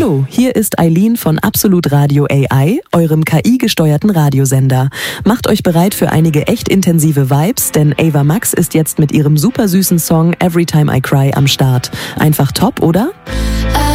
Hallo, hier ist Eileen von Absolut Radio AI, eurem KI-gesteuerten Radiosender. Macht euch bereit für einige echt intensive Vibes, denn Ava Max ist jetzt mit ihrem supersüßen Song Every Time I Cry am Start. Einfach top, oder?